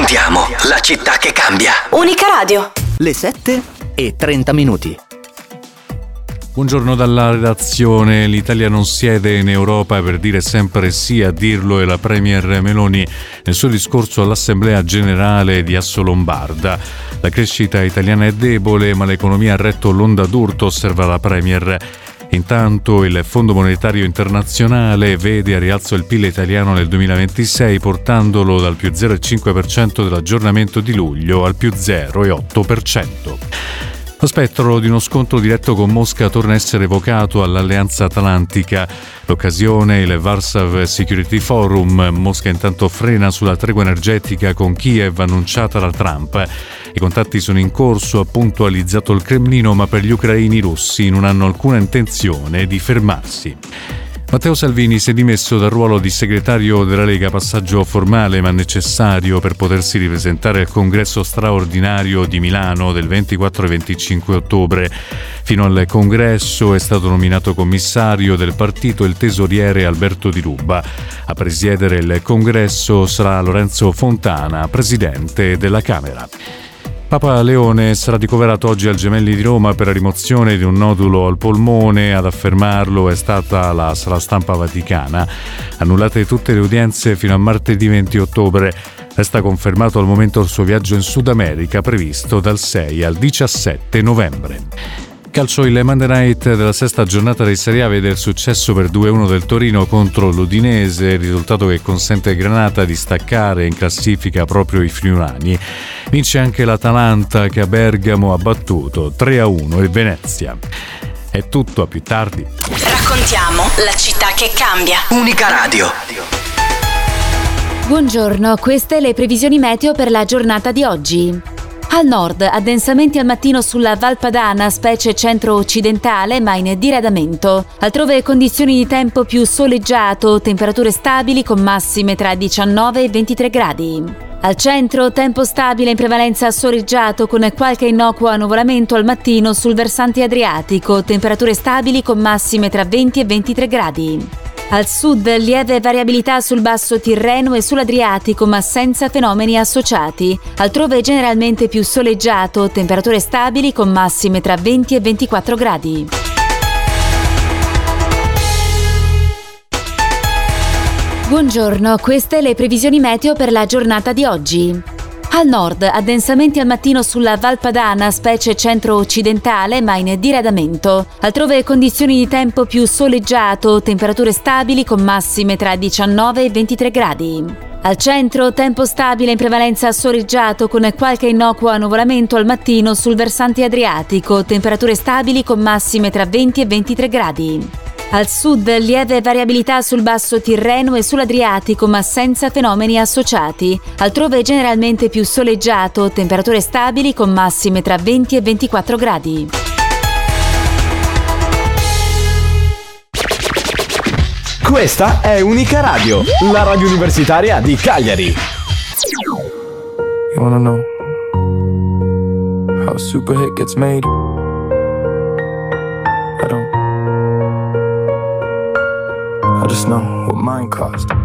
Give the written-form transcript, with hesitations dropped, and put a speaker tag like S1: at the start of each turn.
S1: Raccontiamo la città che cambia.
S2: Unica Radio.
S3: Le 7:30.
S4: Buongiorno dalla redazione. L'Italia non siede in Europa per dire sempre sì, a dirlo è la Premier Meloni nel suo discorso all'Assemblea Generale di Assolombarda. La crescita italiana è debole, ma l'economia ha retto l'onda d'urto, osserva la Premier. Intanto il Fondo Monetario Internazionale vede a rialzo il PIL italiano nel 2026, portandolo dal più 0,5% dell'aggiornamento di luglio al più 0,8%. Lo spettro di uno scontro diretto con Mosca torna a essere evocato all'Alleanza Atlantica. L'occasione, il Warsaw Security Forum. Mosca intanto frena sulla tregua energetica con Kiev annunciata da Trump. I contatti sono in corso, ha puntualizzato il Cremlino, ma per gli ucraini russi non hanno alcuna intenzione di fermarsi. Matteo Salvini si è dimesso dal ruolo di segretario della Lega, passaggio formale ma necessario per potersi ripresentare al congresso straordinario di Milano del 24 e 25 ottobre. Fino al congresso è stato nominato commissario del partito il tesoriere Alberto Di Ruba. A presiedere il congresso sarà Lorenzo Fontana, presidente della Camera. Papa Leone sarà ricoverato oggi al Gemelli di Roma per la rimozione di un nodulo al polmone. Ad affermarlo è stata la sala stampa vaticana. Annullate tutte le udienze fino a martedì 20 ottobre. Resta confermato al momento il suo viaggio in Sud America, previsto dal 6 al 17 novembre. Calcio, il Monday Night della sesta giornata di Serie A vede il successo per 2-1 del Torino contro l'Udinese, risultato che consente ai Granata di staccare in classifica proprio i friulani. Vince anche l'Atalanta, che a Bergamo ha battuto 3-1 il Venezia. È tutto, a più tardi.
S2: Raccontiamo la città che cambia.
S1: Unica Radio.
S5: Buongiorno, queste le previsioni meteo per la giornata di oggi. Al nord, addensamenti al mattino sulla Val Padana, specie centro-occidentale, ma in diradamento. Altrove condizioni di tempo più soleggiato, temperature stabili con massime tra 19 e 23 gradi. Al centro, tempo stabile in prevalenza soleggiato con qualche innocuo annuvolamento al mattino sul versante adriatico, temperature stabili con massime tra 20 e 23 gradi. Al sud, lieve variabilità sul basso Tirreno e sull'Adriatico, ma senza fenomeni associati. Altrove generalmente più soleggiato, temperature stabili con massime tra 20 e 24 gradi. Buongiorno, queste le previsioni meteo per la giornata di oggi. Al nord, addensamenti al mattino sulla Val Padana, specie centro-occidentale, ma in diradamento. Altrove condizioni di tempo più soleggiato, temperature stabili con massime tra 19 e 23 gradi. Al centro, tempo stabile in prevalenza soleggiato con qualche innocuo annuvolamento al mattino sul versante adriatico, temperature stabili con massime tra 20 e 23 gradi. Al sud, lieve variabilità sul basso Tirreno e sull'Adriatico, ma senza fenomeni associati. Altrove generalmente più soleggiato, temperature stabili con massime tra 20 e 24 gradi.
S6: Questa è Unica Radio, la radio universitaria di Cagliari.
S7: You wanna know how a super hit gets made? I just know what mine cost.